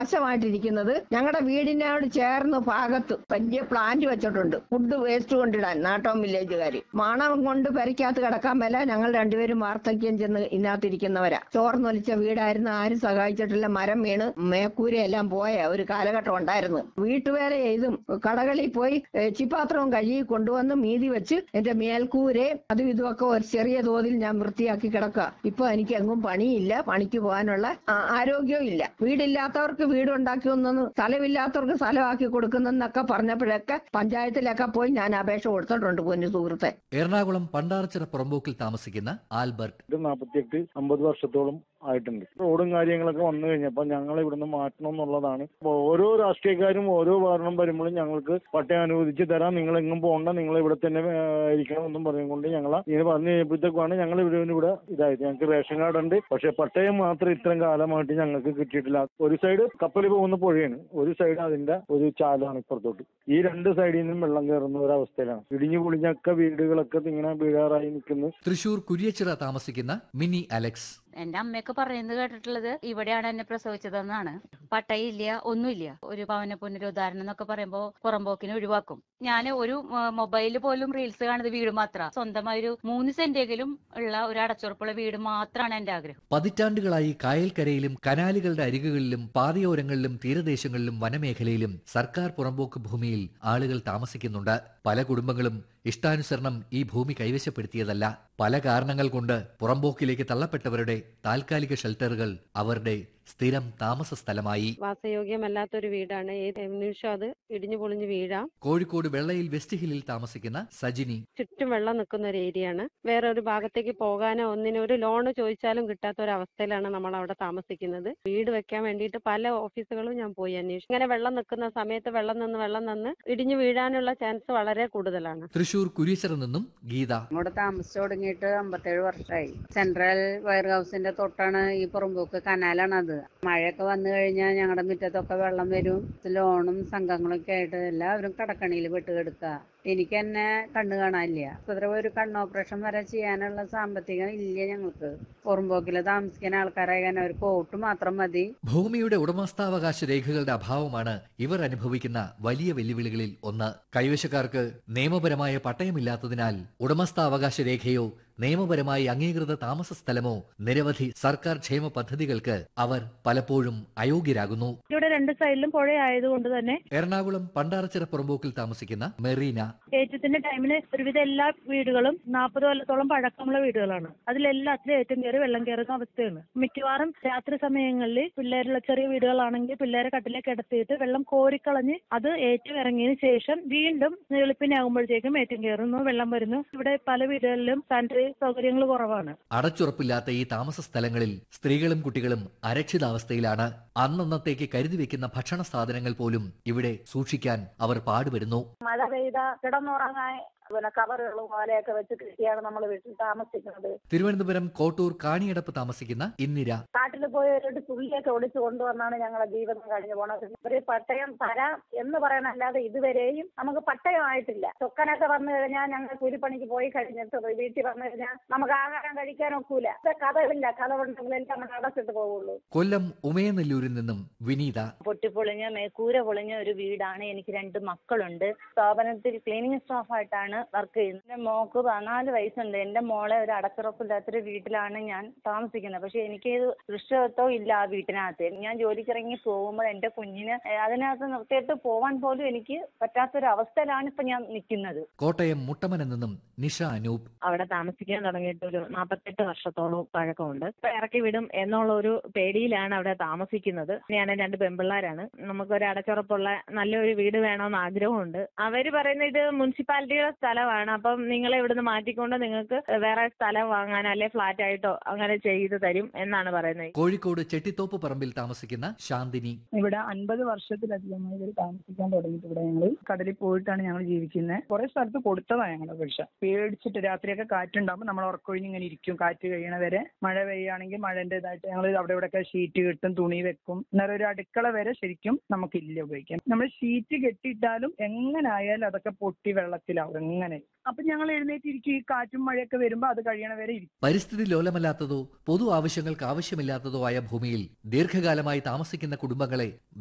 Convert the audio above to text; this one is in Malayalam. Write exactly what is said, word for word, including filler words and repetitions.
നാശമായിട്ടിരിക്കുന്നത് ഞങ്ങളുടെ വീടിനോട് ചേർന്ന് ഭാഗത്ത് വലിയ പ്ലാന്റ് വെച്ചിട്ടുണ്ട്. ഫുഡ് വേസ്റ്റ് കൊണ്ടിടാൻ നാട്ടോം വില്ലേജുകാർ മണം കൊണ്ട് പെരയ്ക്കകത്ത് കിടക്കാൻ മേല. ഞങ്ങൾ രണ്ടുപേരും വാർദ്ധക്യം ചെന്ന് ഇതിനകത്തിരിക്കുന്നവരാ. ചോർന്നൊലിച്ച വീടായിരുന്നു, ആരും സഹായിച്ചിട്ടില്ല. മരം വീണ് മേക്കൂരയെല്ലാം പോയ ഒരു കാലഘട്ടം ഉണ്ടായിരുന്നു. വീട്ടുവേല ചെയ്തും കടകളിൽ പോയി ചിപ്പാത്രവും കഴുകി കൊണ്ടുവന്ന് മീതി വെച്ച് എന്റെ മേൽക്കൂരെ അതും ഇതുമൊക്കെ ഒരു ചെറിയ തോതിൽ ഞാൻ വൃത്തിയാക്കി കിടക്കുക. ഇപ്പൊ എനിക്ക് എങ്ങും പണിയില്ല, പണിക്ക് പോകാനുള്ള ആരോഗ്യവും ഇല്ല. വീടില്ലാത്തവർക്ക് വീടുണ്ടാക്കിയൊന്നു, സ്ഥലമില്ലാത്തവർക്ക് സ്ഥലമാക്കി കൊടുക്കുന്നെന്നൊക്കെ പറഞ്ഞപ്പോഴൊക്കെ പഞ്ചായത്തിലൊക്കെ പോയി ഞാൻ അപേക്ഷ കൊടുത്തിട്ടുണ്ട് പൊന്നു സുഹൃത്തെ. എറണാകുളം പണ്ടാർച്ചിറ പുറമ്പോക്കിൽ താമസിക്കുന്ന ആൽബർട്ട്. നാൽപ്പത്തിയെട്ട് അമ്പത് വർഷത്തോളം ആയിട്ടുണ്ട്. റോഡും കാര്യങ്ങളൊക്കെ വന്നു കഴിഞ്ഞപ്പോൾ ഞങ്ങൾ ഇവിടുന്ന് മാറ്റണം എന്നുള്ളതാണ്. ഓരോ രാഷ്ട്രീയക്കാരും ഓരോ ഭരണം വരുമ്പോഴും ഞങ്ങൾക്ക് പട്ടയം അനുവദിച്ച് തരാം, നിങ്ങൾ എങ്ങും പോകണ്ട, നിങ്ങൾ ഇവിടെ തന്നെ ഇരിക്കണം എന്നും പറഞ്ഞുകൊണ്ട് ഞങ്ങൾ ഇങ്ങനെ പറഞ്ഞു കഴിഞ്ഞപ്പോഴത്തേക്കാണ് ഞങ്ങൾ ഇവിടെ ഇവിടെ ഇതായത്. ഞങ്ങൾക്ക് റേഷൻ കാർഡ് ഉണ്ട്, പക്ഷെ പട്ടയം മാത്രം ഇത്രയും കാലമായിട്ട് ഞങ്ങൾക്ക് കിട്ടിയിട്ടില്ല. ഒരു സൈഡ് കപ്പൽ പോകുന്ന പുഴയാണ്, ഒരു സൈഡ് അതിന്റെ ഒരു ചാലാണ് ഇപ്പുറത്തോട്ട്. ഈ രണ്ട് സൈഡിൽ നിന്നും വെള്ളം കയറുന്ന ഒരു അവസ്ഥയിലാണ്. ഇടിഞ്ഞു പൊളിഞ്ഞൊക്കെ വീടുകളൊക്കെ ഇങ്ങനെ വീഴാറായി നിൽക്കുന്നു. തൃശൂർ കുരിയച്ചിറ താമസിക്കുന്ന മിനി അലക്സ്. എന്റെ അമ്മയൊക്കെ പറയുന്നത് കേട്ടിട്ടുള്ളത് ഇവിടെയാണ് എന്നെ പ്രസവിച്ചതെന്നാണ്. പട്ടയില്ല, ഒന്നുമില്ല. ഒരു ഭവന പുനരുദ്ധാരണം എന്നൊക്കെ പറയുമ്പോൾ പുറമ്പോക്കിനെ ഒഴിവാക്കും. ഞാൻ ഒരു മൊബൈലിൽ പോലും റീൽസ് കാണുന്നത് വീട് മാത്രം. സ്വന്തമായി ഒരു മൂന്ന് സെന്റെങ്കിലും ഉള്ള ഒരു അടച്ചുറപ്പുള്ള വീട് മാത്രമാണ് എന്റെ ആഗ്രഹം. പതിറ്റാണ്ടുകളായി കായൽക്കരയിലും കനാലുകളുടെ അരികുകളിലും പാതയോരങ്ങളിലും തീരദേശങ്ങളിലും വനമേഖലയിലും സർക്കാർ പുറമ്പോക്ക് ഭൂമിയിൽ ആളുകൾ താമസിക്കുന്നുണ്ട്. പല കുടുംബങ്ങളും ഇഷ്ടാനുസരണം ഈ ഭൂമി കൈവശപ്പെടുത്തിയതല്ല. പല കാരണങ്ങൾ കൊണ്ട് പുറമ്പോക്കിലേക്ക് തള്ളപ്പെട്ടവരുടെ താൽക്കാലിക ഷെൽട്ടറുകൾ അവരുടെ സ്ഥിരം താമസ സ്ഥലമായി. വാസയോഗ്യമല്ലാത്തൊരു വീടാണ്. ഏത് നിമിഷം അത് ഇടിഞ്ഞു പൊളിഞ്ഞു വീഴാം. കോഴിക്കോട് വെള്ളയിൽ വെസ്റ്റ് ഹില്ലിൽ താമസിക്കുന്ന സജിനി. ചുറ്റും വെള്ളം നിൽക്കുന്ന ഒരു ഏരിയയാണ്. വേറെ ഒരു ഭാഗത്തേക്ക് പോകാനോ ഒന്നിനോ ഒരു ലോണ് ചോദിച്ചാലും കിട്ടാത്ത ഒരു അവസ്ഥയിലാണ് നമ്മൾ അവിടെ താമസിക്കുന്നത്. വീട് വെക്കാൻ വേണ്ടിയിട്ട് പല ഓഫീസുകളും ഞാൻ പോയി അന്വേഷിച്ചു. ഇങ്ങനെ വെള്ളം നിൽക്കുന്ന സമയത്ത് വെള്ളം നിന്ന് വെള്ളം നിന്ന് ഇടിഞ്ഞു വീഴാനുള്ള ചാൻസ് വളരെ കൂടുതലാണ്. തൃശൂർ കുരിയച്ചിറ നിന്നും ഗീത. അങ്ങോട്ട് താമസിച്ചു തുടങ്ങിയിട്ട് അമ്പത്തേഴ് വർഷമായി. സെൻട്രൽ വെയർ ഹൗസിന്റെ തൊട്ടാണ് ഈ പുറമ്പോക്ക്. കനാലാണ് അത്. മഴയൊക്കെ വന്നു കഴിഞ്ഞാൽ ഞങ്ങളുടെ മുറ്റത്തൊക്കെ വെള്ളം വരും. ലോണും സംഘങ്ങളൊക്കെ ആയിട്ട് എല്ലാവരും കടക്കണിയിൽ പെട്ട് കിടക്കുക. എനിക്ക് തന്നെ കണ്ണ് കാണാനില്ല. ഇത്ര ഒരു കണ്ണ് ഓപ്പറേഷൻ വരെ ചെയ്യാനുള്ള സാമ്പത്തികം ഇല്ല ഞങ്ങൾക്ക്. പുറമ്പോക്കില് താമസിക്കുന്ന ആൾക്കാരായ ഒരു കോട്ട് മാത്രം മതി. ഭൂമിയുടെ ഉടമസ്ഥാവകാശ രേഖകളുടെ അഭാവമാണ് ഇവർ അനുഭവിക്കുന്ന വലിയ വെല്ലുവിളികളിൽ ഒന്ന്. കൈവശക്കാർക്ക് നിയമപരമായ പട്ടയമില്ലാത്തതിനാൽ ഉടമസ്ഥാവകാശ രേഖയോ നിയമപരമായി അംഗീകൃത താമസ സ്ഥലമോ നിരവധി സർക്കാർ ക്ഷേമ പദ്ധതികൾക്ക് അവർ പലപ്പോഴും അയോഗ്യരാകുന്നു. ഇവിടെ രണ്ട് സൈഡിലും പുഴയായതുകൊണ്ട് തന്നെ എറണാകുളം പണ്ടാർച്ചിറ പുറമ്പോക്കിൽ താമസിക്കുന്ന മെറീന. ഏറ്റത്തിന്റെ ടൈമിന് ഒരുവിധ എല്ലാ വീടുകളും നാൽപ്പത് കൊല്ലത്തോളം പഴക്കമുള്ള വീടുകളാണ്. അതിലെല്ലാത്തിലും ഏറ്റവും കയറി വെള്ളം കയറുന്ന അവസ്ഥയാണ്. മിക്കവാറും രാത്രി സമയങ്ങളിൽ പിള്ളേരുള്ള ചെറിയ വീടുകളാണെങ്കിൽ പിള്ളേരെ കട്ടിലേക്ക് കിടത്തിയിട്ട് വെള്ളം കോരിക്കളഞ്ഞ് അത് ഏറ്റവും ഇറങ്ങിയതിനു ശേഷം വീണ്ടും വെളുപ്പിനാകുമ്പോഴത്തേക്കും ഏറ്റവും കയറുന്നു, വെള്ളം വരുന്നു. ഇവിടെ പല വീടുകളിലും സാനിറ്ററി സൗകര്യങ്ങൾ കുറവാണ്. അടച്ചുറപ്പില്ലാത്ത ഈ താമസ സ്ഥലങ്ങളിൽ സ്ത്രീകളും കുട്ടികളും അരക്ഷിതാവസ്ഥയിലാണ്. അന്നന്നത്തേക്ക് കരുതി വെക്കുന്ന ഭക്ഷണ സാധനങ്ങൾ പോലും ഇവിടെ സൂക്ഷിക്കാൻ അവർ പാടുപെടുന്നു. മഴ പെയ്ത കിടന്നുറങ്ങാൻ പിന്നെ കവറുകളും ഓലയൊക്കെ വെച്ച് കൃഷിയാണ് നമ്മൾ വീട്ടിൽ താമസിക്കുന്നത്. തിരുവനന്തപുരം കോട്ടൂർ കാണിയടപ്പ് താമസിക്കുന്ന ഇന്ദിര. കാട്ടിൽ പോയി ഒരു തുള്ളിയൊക്കെ ഒടിച്ചു കൊണ്ടുവന്നാണ് ഞങ്ങളുടെ ജീവിതം കഴിഞ്ഞു പോണത്. ഒരു പട്ടയം തരാം എന്ന് പറയണല്ലാതെ ഇതുവരെയും നമുക്ക് പട്ടയമായിട്ടില്ല. ചൊക്കനൊക്കെ വന്നു കഴിഞ്ഞാൽ ഞങ്ങൾ കൂലിപ്പണിക്ക് പോയി കഴിഞ്ഞിട്ട് വീട്ടിൽ വന്നു കഴിഞ്ഞാൽ നമുക്ക് ആഹാരം കഴിക്കാൻ ഒക്കൂല. കഥകളില്ല, കഥ ഉണ്ടെങ്കിലെല്ലാം നമ്മൾ അടച്ചിട്ട് പോവുള്ളൂ. കൊല്ലം ഉമയനെല്ലൂരിൽ നിന്നും വിനീത. പൊട്ടിപ്പൊളിഞ്ഞ മേക്കൂര പൊളിഞ്ഞ ഒരു വീടാണ്. എനിക്ക് രണ്ട് മക്കളുണ്ട്. സ്ഥാപനത്തിൽ ക്ലീനിങ് സ്റ്റാഫായിട്ടാണ് വർക്ക് ചെയ്യുന്നത്. എന്റെ മോക്ക് പതിനാല് വയസ്സുണ്ട്. എന്റെ മോളെ ഒരു അടച്ചുറപ്പില്ലാത്തൊരു വീട്ടിലാണ് ഞാൻ താമസിക്കുന്നത്. പക്ഷെ എനിക്ക് ദൃശ്യത്വം ഇല്ല ആ വീട്ടിനകത്ത്. ഞാൻ ജോലിക്കിറങ്ങി പോകുമ്പോൾ എന്റെ കുഞ്ഞിന് അതിനകത്ത് നിർത്തിയിട്ട് പോവാൻ പോലും എനിക്ക് പറ്റാത്തൊരു അവസ്ഥയിലാണ് ഇപ്പൊ ഞാൻ നിൽക്കുന്നത്. കോട്ടയം മുട്ടമന നിന്നും നിഷ അനൂപ്. അവിടെ താമസിക്കാൻ തുടങ്ങിയിട്ട് ഒരു നാൽപ്പത്തെട്ട് വർഷത്തോളം പഴക്കമുണ്ട്. ഇപ്പൊ ഇറക്കി വിടും എന്നുള്ള ഒരു പേടിയിലാണ് അവിടെ താമസിക്കുന്നത്. ഞാൻ രണ്ട് പെൺപിള്ളേരാണ്. നമുക്കൊരു അടച്ചുറപ്പുള്ള നല്ലൊരു വീട് വേണമെന്ന് ആഗ്രഹമുണ്ട്. അവര് പറയുന്നത് ഇത് മുനിസിപ്പാലിറ്റിയുടെ സ്ഥലമാണ്, അപ്പം നിങ്ങളെ ഇവിടുന്ന് മാറ്റിക്കൊണ്ട് നിങ്ങൾക്ക് വേറെ സ്ഥലം വാങ്ങാനോ അല്ലെ ഫ്ലാറ്റ് ആയിട്ടോ അങ്ങനെ ചെയ്തു തരും എന്നാണ് പറയുന്നത്. കോഴിക്കോട് ചെട്ടിത്തോപ്പ് പറമ്പിൽ താമസിക്കുന്ന ശാന്തിനി. ഇവിടെ അൻപത് വർഷത്തിലധികമായി ഇവർ താമസിക്കാൻ തുടങ്ങിയിട്ട് ഇവിടെ ഞങ്ങൾ കടലിൽ പോയിട്ടാണ് ഞങ്ങൾ ജീവിക്കുന്നത്. കുറെ സ്ഥലത്ത് കൊടുത്തതാണ് ഞങ്ങളുടെ പക്ഷെ പേടിച്ചിട്ട് രാത്രിയൊക്കെ കാറ്റുണ്ടാകുമ്പോൾ നമ്മൾ ഉറക്കൊഴിഞ്ഞ് ഇങ്ങനെ ഇരിക്കും. കാറ്റ് കഴിയണ വരെ മഴ പെയ്യുകയാണെങ്കിൽ മഴൻ്റെതായിട്ട് ഞങ്ങൾ അവിടെ ഇവിടെയൊക്കെ ഷീറ്റ് കെട്ടും, തുണി വെക്കും. എന്നാൽ ഒരു അടുക്കള വരെ ശരിക്കും നമുക്കില്ല ഉപയോഗിക്കാൻ. നമ്മൾ ഷീറ്റ് കെട്ടിയിട്ടാലും എങ്ങനെ ആയാലും അതൊക്കെ പൊട്ടി വെള്ളത്തിലാവും. അങ്ങനെ. അപ്പൊ ഞങ്ങൾ എഴുന്നേറ്റിരിക്കും, ഈ കാറ്റും മഴയൊക്കെ വരുമ്പോ അത് കഴിയണ വരെ ഇരിക്കും. പരിസ്ഥിതി ലോലമല്ലാത്തതോ പൊതു ആവശ്യങ്ങൾക്ക് ആവശ്യമില്ലാത്തതോ ആയ ഭൂമിയിൽ ദീർഘകാലമായി താമസിക്കുന്ന കുടുംബങ്ങളെ